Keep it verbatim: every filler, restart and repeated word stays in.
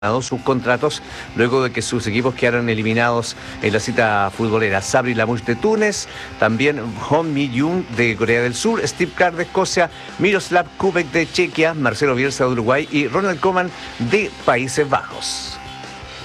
sus contratos luego de que sus equipos quedaron eliminados en la cita futbolera. Sabri Lamouche de Túnez, también Hong Mi-jung de Corea del Sur, Steve Kerr de Escocia, Miroslav Kubek de Chequia, Marcelo Bielsa de Uruguay y Ronald Koeman de Países Bajos.